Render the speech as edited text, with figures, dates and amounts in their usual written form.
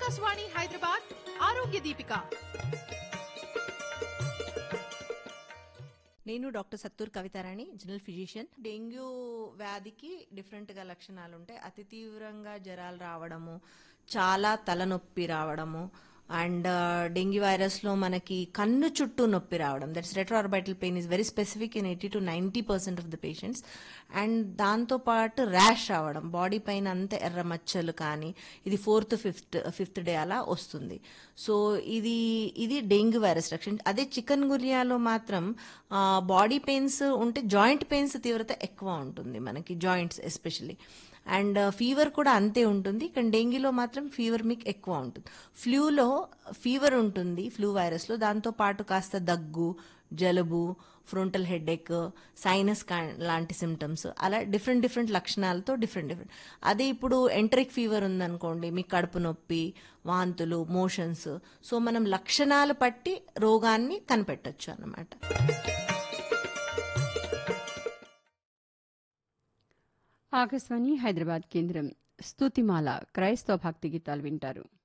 ఆకాశవాణి హైదరాబాద్ ఆరోగ్య దీపిక. నేను doctor Sattur Kavitharani, general physician. Dengue వ్యాధికి డిఫరెంట్గా లక్షణాలు ఉంటాయి. అతి తీవ్రంగా జ్వరాలు రావడము, చాలా తలనొప్పి రావడము, అండ్ డెంగ్యూ వైరస్లో మనకి కన్ను చుట్టూ నొప్పి రావడం. That's retro-orbital pain is very specific in 80 to 90% of the patients. And దాంతోపాటు ర్యాష్ రావడం, బాడీ పైన అంతా ఎర్ర మచ్చలు, కానీ ఇది 4th, 5th డే అలా వస్తుంది. సో ఇది డెంగ్యూ వైరస్ లక్షణం. అదే చికెన్ గున్యాలో మాత్రం బాడీ పెయిన్స్ ఉంటే జాయింట్ పెయిన్స్ తీవ్రత ఎక్కువ ఉంటుంది మనకి, జాయింట్స్ ఎస్పెషల్లీ. అండ్ ఫీవర్ కూడా అంతే ఉంటుంది, కానీ డెంగ్యూలో మాత్రం ఫీవర్ మీకు ఎక్కువ ఉంటుంది. ఫ్లూలో ఫీవర్ ఉంటుంది, ఫ్లూ వైరస్లో. దాంతోపాటు కాస్త దగ్గు, జలుబు, ఫ్రంటల్ హెడేక్, సైనస్ లాంటి సిమ్టమ్స్, అలా డిఫరెంట్ లక్షణాలతో డిఫరెంట్. అదే ఇప్పుడు ఎంటరిక్ ఫీవర్ ఉందనుకోండి, మీకు కడుపు నొప్పి, వాంతులు, మోషన్స్. సో మనం లక్షణాలు బట్టి రోగాన్ని కనిపెట్టచ్చు అన్నమాట. ఆకాశవాణి హైదరాబాద్ కేంద్రం స్తుతిమాల క్రైస్తవ భక్తి గీతాలు వింటారు.